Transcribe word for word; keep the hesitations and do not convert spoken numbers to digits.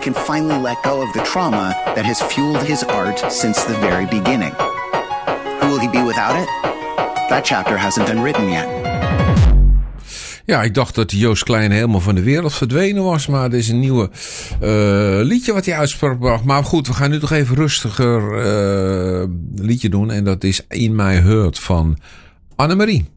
can finally let go of the trauma that has fueled his art since the very beginning. Who will he be without it? That chapter hasn't been written yet. Ja, ik dacht dat Joost Klein helemaal van de wereld verdwenen was. Maar er is een nieuwe uh, liedje wat hij uitbracht. Maar goed, we gaan nu toch even rustiger uh, liedje doen. En dat is In My Heart van Annemarie.